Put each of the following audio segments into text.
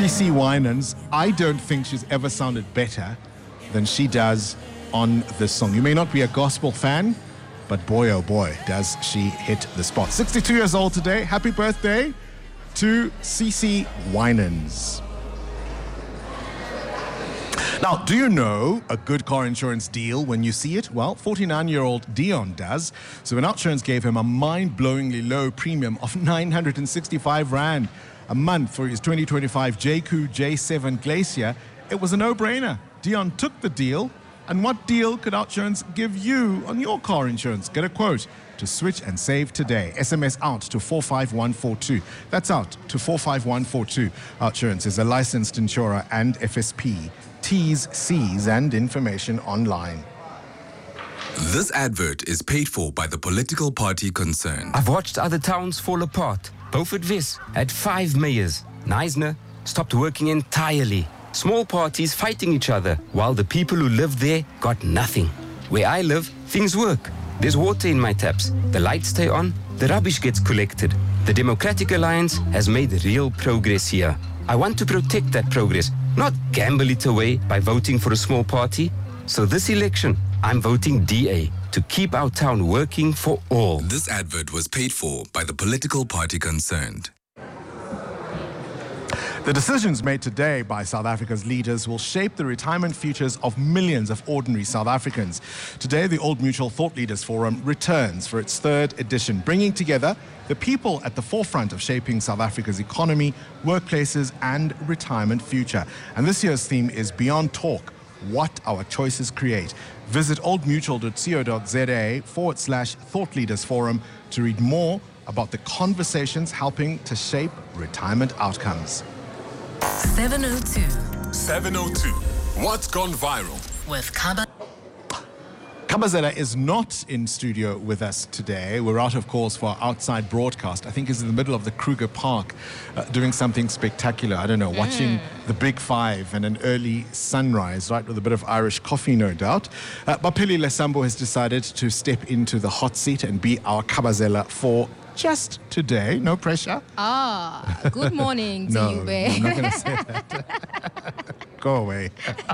CeCe Winans, I don't think she's ever sounded better than she does on this song. You may not be a gospel fan, but boy, oh boy, does she hit the spot. 62 years old today. Happy birthday to CeCe Winans. Now, do you know a good car insurance deal when you see it? Well, 49-year-old Dion does. So when Outsurance gave him a mind-blowingly low premium of 965 Rand a month for his 2025 JQ J7 Glacier, it was a no-brainer. Dion took the deal. And what deal could Outsurance give you on your car insurance? Get a quote to switch and save today. SMS out to 45142. That's out to 45142. Outsurance is a licensed insurer and FSP. T's, C's, and information online. This advert is paid for by the political party concerned. I've watched other towns fall apart. Beaufort Wes had 5 mayors. Knysna stopped working entirely. Small parties fighting each other, while the people who live there got nothing. Where I live, things work. There's water in my taps. The lights stay on. The rubbish gets collected. The Democratic Alliance has made real progress here. I want to protect that progress, not gamble it away by voting for a small party. So this election, I'm voting DA to keep our town working for all. This advert was paid for by the political party concerned. The decisions made today by South Africa's leaders will shape the retirement futures of millions of ordinary South Africans. Today, the Old Mutual Thought Leaders Forum returns for its 3rd edition, bringing together the people at the forefront of shaping South Africa's economy, workplaces, and retirement future. And this year's theme is Beyond Talk, What Our Choices Create. Visit oldmutual.co.za/Thought Leaders Forum to read more about the conversations helping to shape retirement outcomes. 702. 702. What's gone viral? With Kabazela is not in studio with us today. We're out of course for our outside broadcast. I think he's in the middle of the Kruger Park doing something spectacular. I don't know, watching the Big Five and an early sunrise, right, with a bit of Irish coffee, no doubt. Bapili Lesambo has decided to step into the hot seat and be our Kabazela for just today. No pressure. Good morning to you, babe. I'm not going to say that. Go away.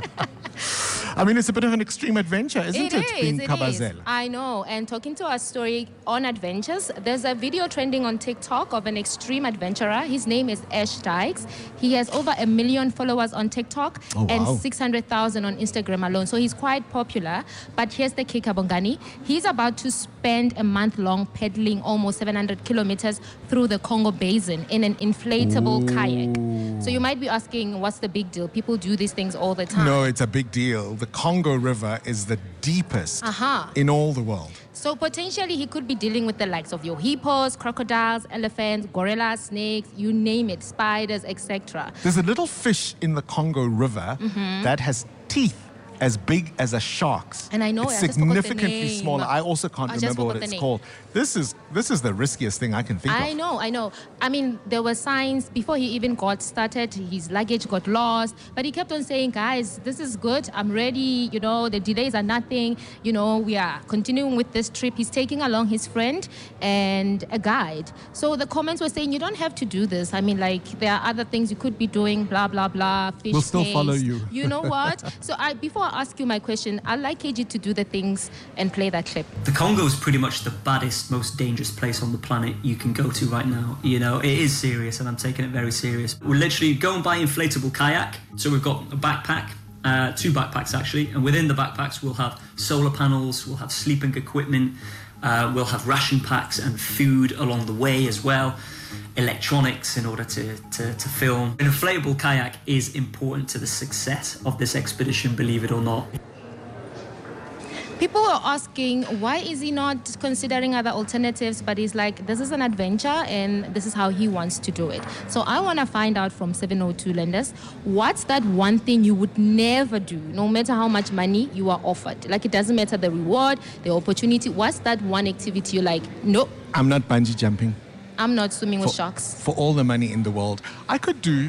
I mean, it's a bit of an extreme adventure, isn't it? Being Kabazela. I know. And talking to our story on adventures, there's a video trending on TikTok of an extreme adventurer. His name is Ash Dykes. He has over 1 million followers on TikTok and 600,000 on Instagram alone. So he's quite popular. But here's the kicker, Bongani. He's about to spend a month long pedaling almost 700 kilometers through the Congo Basin in an inflatable kayak. So you might be asking, what's the big deal? People do these things all the time. No, it's a big deal. The Congo River is the deepest in all the world. So potentially he could be dealing with the likes of your hippos, crocodiles, elephants, gorillas, snakes, you name it, spiders, etc. There's a little fish in the Congo River that has teeth as big as a shark's. And I know it's I just forgot the significantly name. smaller. I also can't remember what it's called. This is the riskiest thing I can think of. I know. I mean, there were signs before he even got started. His luggage got lost, but he kept on saying, guys, this is good. I'm ready. You know, the delays are nothing. You know, we are continuing with this trip. He's taking along his friend and a guide. So the comments were saying, you don't have to do this. I mean, like, there are other things you could be doing, blah, blah, blah. Fish we'll still taste. follow you. You know what? So before I ask you my question, I'd like KG to do the things and play that clip. The Congo is pretty much the baddest, most dangerous place on the planet you can go to right now. You know, it is serious, and I'm taking it very serious. We'll literally go and buy inflatable kayak. So we've got a backpack, 2 backpacks actually, and within the backpacks we'll have solar panels, we'll have sleeping equipment, we'll have ration packs and food along the way as well, electronics in order to film. An inflatable kayak is important to the success of this expedition, believe it or not. People are asking, why is he not considering other alternatives? But he's like, this is an adventure and this is how he wants to do it. So I want to find out from 702 lenders, what's that one thing you would never do, no matter how much money you are offered? Like, it doesn't matter the reward, the opportunity. What's that one activity you're like, nope. I'm not bungee jumping. I'm not swimming with sharks. For all the money in the world. I could do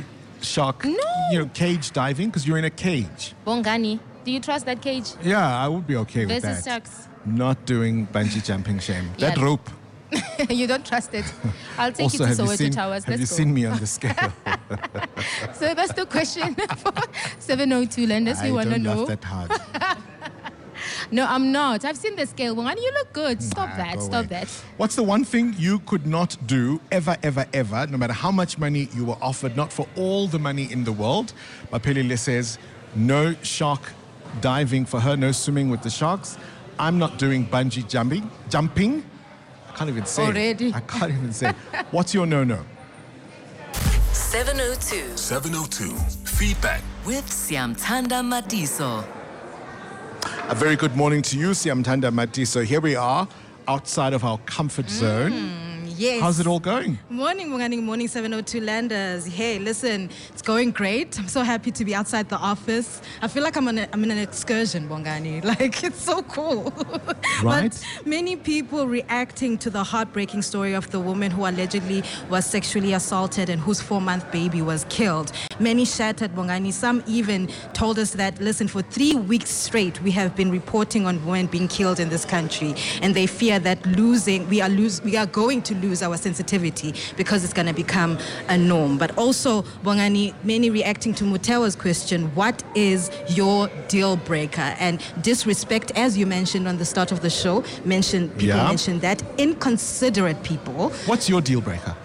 cage diving because you're in a cage. Bongani, do you trust that cage? Yeah, I would be okay with that. Versus sharks. Not doing bungee jumping, shame. That rope. You don't trust it. I'll take Also, you have to you Soweto seen, Towers. have you Let's go. seen me on the scale? So that's the question for 702 lenders. We want to I don't know. laugh that hard. No, I'm not. I've seen the scale. Bongani, you look good. Stop Nah, that. go Stop away. that. What's the one thing you could not do ever, ever, ever, no matter how much money you were offered, not for all the money in the world? Mapelile says, no shark diving for her, no swimming with the sharks. I'm not doing bungee jumping. I can't even say it. Already. I can't even say it. What's your no-no? 702 702. Feedback. with Siamtanda Matiso. A very good morning to you, Siamtanda Mati. So here we are, outside of our comfort zone. Yes. How's it all going? Morning, morning, 702 landers. Hey, listen, it's going great. I'm so happy to be outside the office. I feel like I'm in an excursion, Bongani. Like, it's so cool. Right. But many people reacting to the heartbreaking story of the woman who allegedly was sexually assaulted and whose 4-month baby was killed. Many shattered, Bongani. Some even told us that, listen, for 3 weeks straight, we have been reporting on women being killed in this country. And they fear that we are going to lose our sensitivity because it's going to become a norm. But also, Bongani, many reacting to Mutewa's question, what is your deal breaker? And disrespect, as you mentioned on the start of the show, people mentioned that. Inconsiderate people. What's your deal breaker?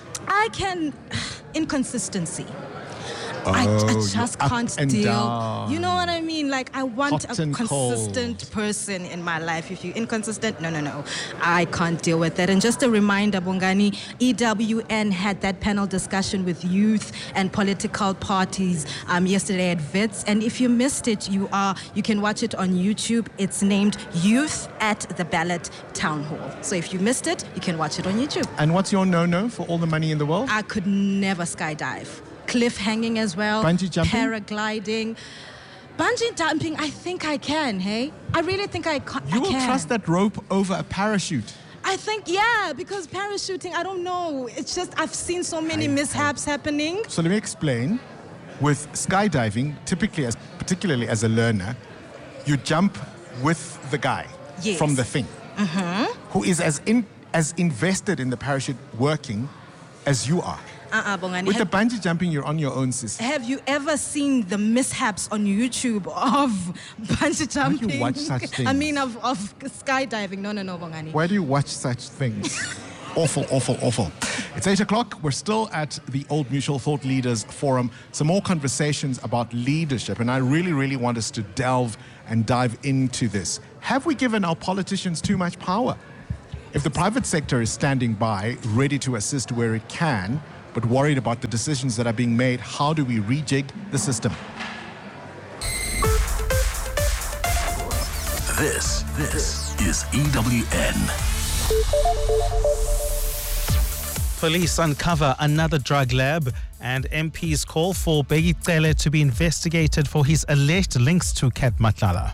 Inconsistency. I you're just up can't and deal. down. You know what I mean? Like, I want Hot a and consistent cold. person in my life. If you're inconsistent, no. I can't deal with that. And just a reminder, Bongani, EWN had that panel discussion with youth and political parties yesterday at WITS. And if you missed it, you can watch it on YouTube. It's named Youth at the Ballot Town Hall. So if you missed it, you can watch it on YouTube. And what's your no-no for all the money in the world? I could never skydive. Cliff hanging as well. Bungee jumping? Paragliding. Bungee jumping, I think I can, hey? I really think I can. You will trust that rope over a parachute. I think, yeah, because parachuting, I don't know. It's just, I've seen so many mishaps happening. So let me explain. With skydiving, particularly as a learner, you jump with the guy Yes. from the thing, who is as invested in the parachute working as you are. Bongani. With the bungee jumping, you're on your own, sis. Have you ever seen the mishaps on YouTube of bungee jumping? do you watch such things? I mean, of skydiving. No, Bongani. Why do you watch such things? Awful. It's 8 o'clock. We're still at the Old Mutual Thought Leaders Forum. Some more conversations about leadership, and I really, really want us to delve and dive into this. Have we given our politicians too much power? If the private sector is standing by, ready to assist where it can, but worried about the decisions that are being made, how do we rejig the system? This is EWN. Police uncover another drug lab, and MPs call for Bheki Cele to be investigated for his alleged links to Kat Matlala.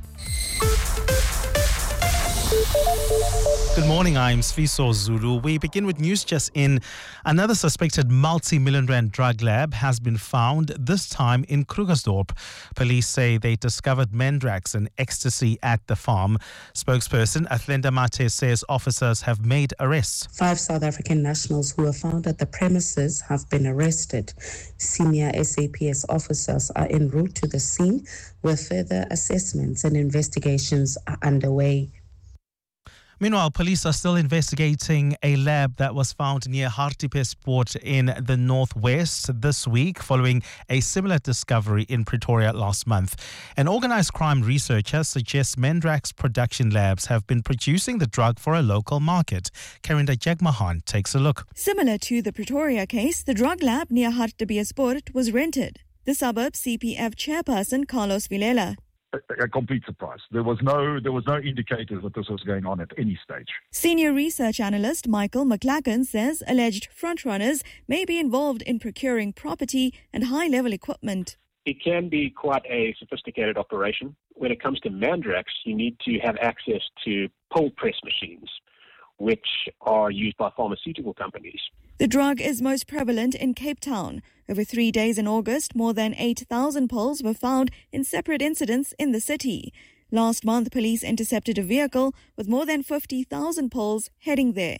Good morning, I'm Sfiso Zulu. We begin with news just in. Another suspected multi-million rand drug lab has been found, this time in Krugersdorp. Police say they discovered Mendrax and ecstasy at the farm. Spokesperson Athlenda Mate says officers have made arrests. 5 South African nationals who were found at the premises have been arrested. Senior SAPS officers are en route to the scene where further assessments and investigations are underway. Meanwhile, police are still investigating a lab that was found near Hartbeespoort in the northwest this week following a similar discovery in Pretoria last month. An organised crime researcher suggests Mendrax production labs have been producing the drug for a local market. Karinda Jagmahan takes a look. Similar to the Pretoria case, the drug lab near Hartbeespoort was rented. The suburb CPF chairperson Carlos Vilela. A complete surprise. There was no indicators that this was going on at any stage. Senior research analyst Michael McLachlan says alleged frontrunners may be involved in procuring property and high-level equipment. It can be quite a sophisticated operation. When it comes to Mandrax, you need to have access to pole press machines, which are used by pharmaceutical companies. The drug is most prevalent in Cape Town. Over 3 days in August, more than 8,000 poles were found in separate incidents in the city. Last month, police intercepted a vehicle with more than 50,000 poles heading there.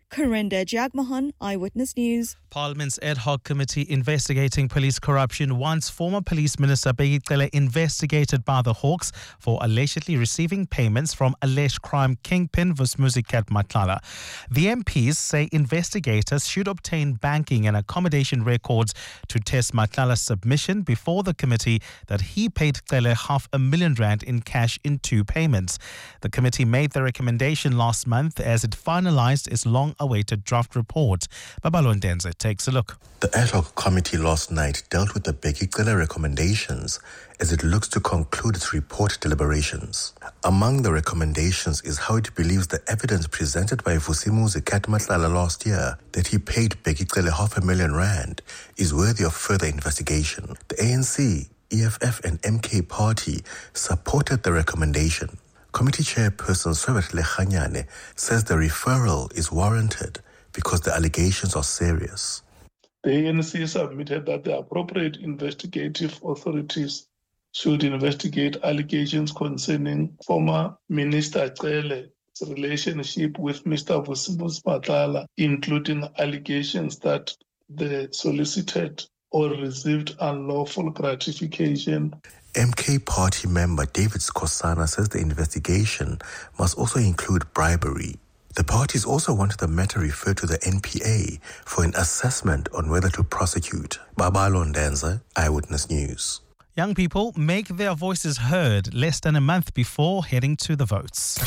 Karinda Jagmohan, Eyewitness News. Parliament's ad hoc committee investigating police corruption wants former Police Minister Bheki Cele investigated by the Hawks for allegedly receiving payments from alleged crime kingpin Vusmuzi Matlala. The MPs say investigators should obtain banking and accommodation records to test Matlala's submission before the committee that he paid Cele R500,000 in cash in 2 payments. The committee made the recommendation last month as it finalized its long-awaited draft report. Babalo Ndenze takes a look. The ad hoc committee last night dealt with the Bheki Cele recommendations as it looks to conclude its report deliberations. Among the recommendations is how it believes the evidence presented by Vusumuzi Matlala last year that he paid Bheki Cele R500,000 is worthy of further investigation. The ANC, EFF and MK Party supported the recommendation. Committee Chairperson Swebet Lechanyane says the referral is warranted because the allegations are serious. The ANC submitted that the appropriate investigative authorities should investigate allegations concerning former Minister Cele's relationship with Mr. Vusumuzi Matlala, including allegations that they solicited or received unlawful gratification. MK Party member David Skosana says the investigation must also include bribery. The parties also wanted the matter referred to the NPA for an assessment on whether to prosecute. Babalo Ndenze, Eyewitness News. Young people make their voices heard less than a month before heading to the votes.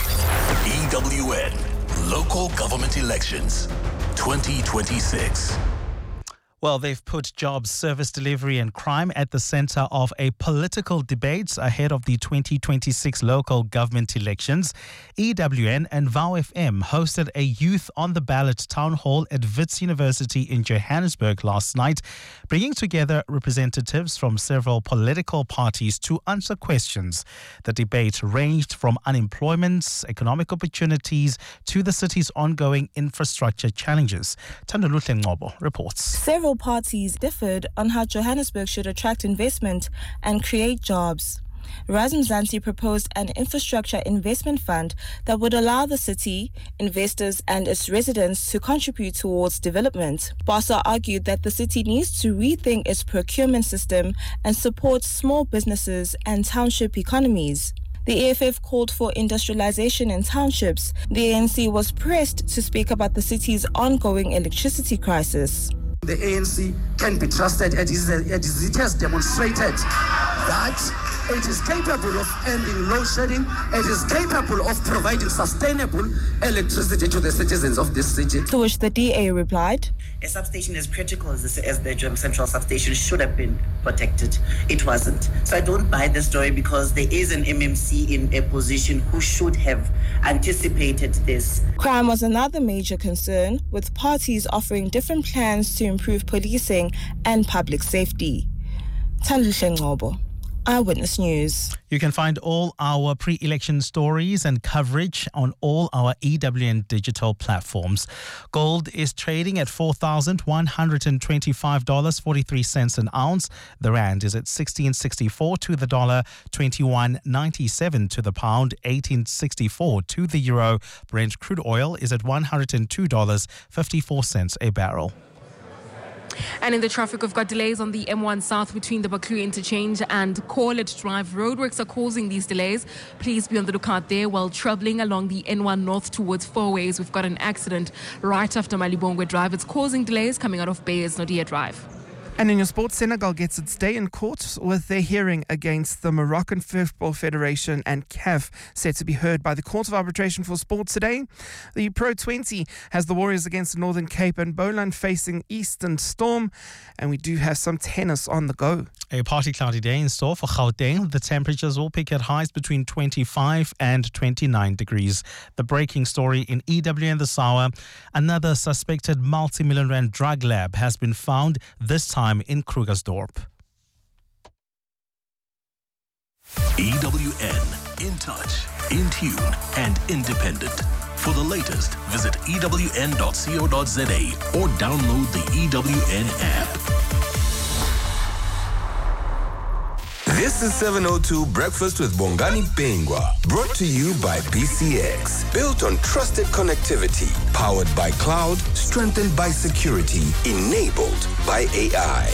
EWN Local Government Elections 2026. Well, they've put jobs, service delivery and crime at the center of a political debate ahead of the 2026 local government elections. EWN and VOW FM hosted a Youth on the Ballot town hall at Wits University in Johannesburg last night, bringing together representatives from several political parties to answer questions. The debate ranged from unemployment, economic opportunities to the city's ongoing infrastructure challenges. Thandoluhle Ngobo reports. Several parties differed on how Johannesburg should attract investment and create jobs. Razum Zansi proposed an infrastructure investment fund that would allow the city, investors and its residents to contribute towards development. Basa argued that the city needs to rethink its procurement system and support small businesses and township economies. The EFF called for industrialization in townships. The ANC was pressed to speak about the city's ongoing electricity crisis. The ANC can be trusted as it has demonstrated that it is capable of ending load shedding. It is capable of providing sustainable electricity to the citizens of this city. To which the DA replied, a substation as critical as the Joburg Central substation should have been protected. It wasn't. So I don't buy the story because there is an MMC in a position who should have anticipated this. Crime was another major concern, with parties offering different plans to improve policing and public safety. Thanduluhle Ngobo, Eyewitness News. You can find all our pre-election stories and coverage on all our EWN digital platforms. Gold is trading at $4,125.43 an ounce. The rand is at 16.64 to the dollar, 21.97 to the pound, 18.64 to the euro. Brent crude oil is at $102.54 a barrel. And in the traffic, we've got delays on the M1 South between the Baklu interchange and Corlett Drive. Roadworks are causing these delays. Please be on the lookout there. While traveling along the N1 North towards Four Ways, we've got an accident right after Malibongwe Drive. It's causing delays coming out of Bayers Nodia Drive. And in your sports, Senegal gets its day in court with their hearing against the Moroccan Football Federation and CAF set to be heard by the Court of Arbitration for Sports today. The Pro 20 has the Warriors against the Northern Cape and Boland facing Eastern Storm. And we do have some tennis on the go. A partly cloudy day in store for Gauteng. The temperatures will peak at highs between 25 and 29 degrees. The breaking story in EWN this hour: another suspected multi-million rand drug lab has been found, this time in Krugersdorp. EWN, in touch, in tune and independent. For the latest, visit ewn.co.za or download the EWN app. This is 702 Breakfast with Bongani Bingwa, brought to you by BCX. Built on trusted connectivity, powered by cloud, strengthened by security, enabled by AI.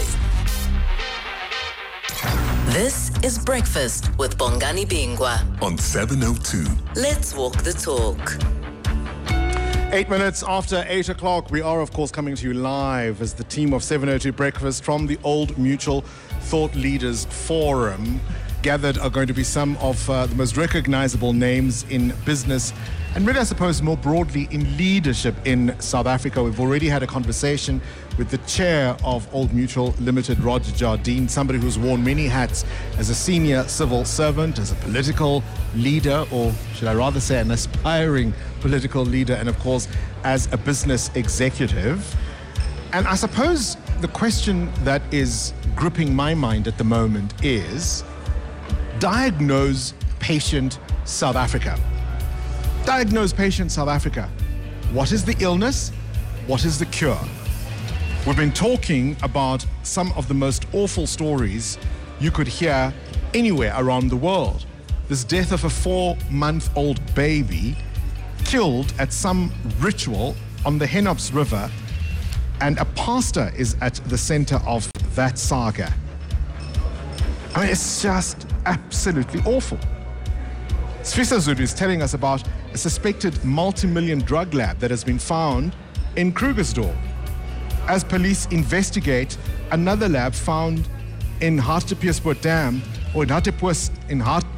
This is Breakfast with Bongani Bingwa On 702. Let's walk the talk. 8 minutes after 8 o'clock, we are, of course, coming to you live as the team of 702 Breakfast from the Old Mutual Thought Leaders Forum. Gathered are going to be some of the most recognizable names in business and really, I suppose, more broadly in leadership in South Africa. We've already had a conversation with the chair of Old Mutual Limited, Roger Jardine, somebody who's worn many hats as a senior civil servant, as a political leader, or should I rather say an aspiring political leader, and of course, as a business executive. And I suppose the question that is gripping my mind at the moment is diagnose patient South Africa. Diagnose patient South Africa. What is the illness? What is the cure? We've been talking about some of the most awful stories you could hear anywhere around the world. This death of a 4-month-old baby killed at some ritual on the Henops River, and a pastor is at the center of that saga. I mean, it's just absolutely awful. Sfisa Zulu is telling us about a suspected multi-million drug lab that has been found in Krugersdorp. As police investigate another lab found in Hartbeespoort Dam, or in Hartbeespoort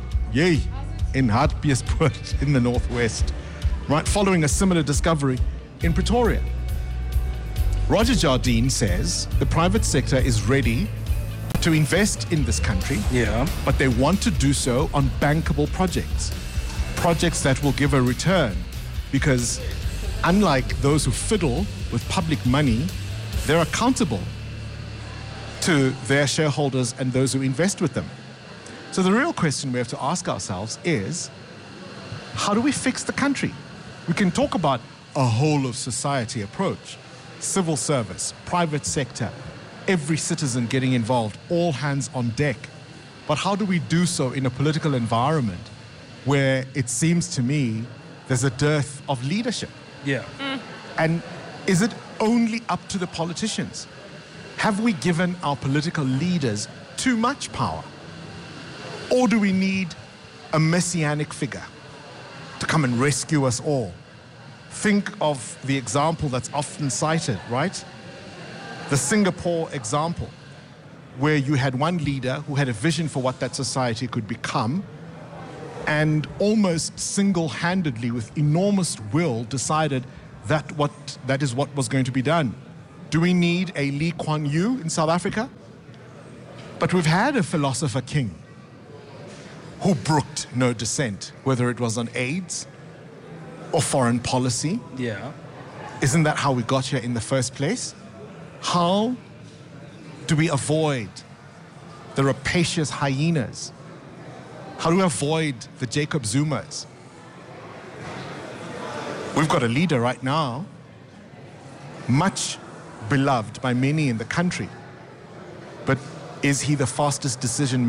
in the northwest, right, following a similar discovery in Pretoria. Roger Jardine says the private sector is ready to invest in this country, but they want to do so on bankable projects that will give a return, because unlike those who fiddle with public money, they're accountable to their shareholders and those who invest with them. So the real question we have to ask ourselves is, how do we fix the country? We can talk about a whole of society approach, civil service, private sector, every citizen getting involved, all hands on deck. But how do we do so in a political environment where it seems to me there's a dearth of leadership? And is it only up to the politicians? Have we given our political leaders too much power? Or do we need a messianic figure to come and rescue us all? Think of the example that's often cited, right? The Singapore example, where you had one leader who had a vision for what that society could become, and almost single-handedly, with enormous will, decided that is what was going to be done. Do we need a Lee Kuan Yew in South Africa? But we've had a philosopher king who brooked no dissent, whether it was on AIDS or foreign policy. Isn't that how we got here in the first place? How do we avoid the rapacious hyenas? How do we avoid the Jacob Zumas? We've got a leader right now, much beloved by many in the country, but is he the fastest decision maker?